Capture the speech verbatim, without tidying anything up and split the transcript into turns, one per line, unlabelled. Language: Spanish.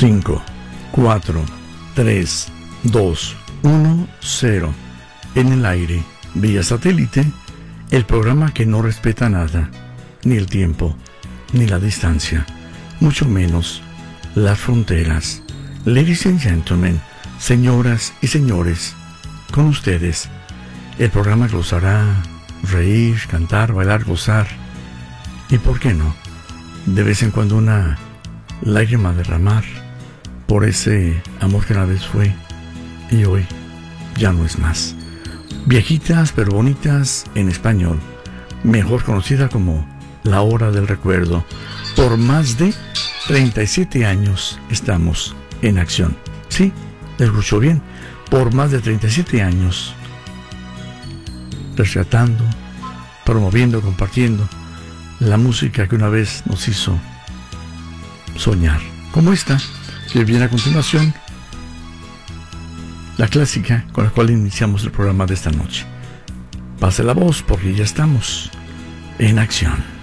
cinco, cuatro, tres, dos, uno, cero. En el aire, vía satélite, el programa que no respeta nada, ni el tiempo, ni la distancia, mucho menos las fronteras. Ladies and gentlemen, señoras y señores, con ustedes, el programa que los hará reír, cantar, bailar, gozar, y por qué no, de vez en cuando una lágrima derramar por ese amor que una vez fue y hoy ya no es más. Viejitas pero bonitas en español, mejor conocida como La Hora del Recuerdo. Por más de treinta y siete años estamos en acción. Sí, escuchó bien, por más de treinta y siete años, rescatando, promoviendo, compartiendo la música que una vez nos hizo soñar, como esta que viene a continuación, la clásica con la cual iniciamos el programa de esta noche. Pase la voz porque ya estamos en acción.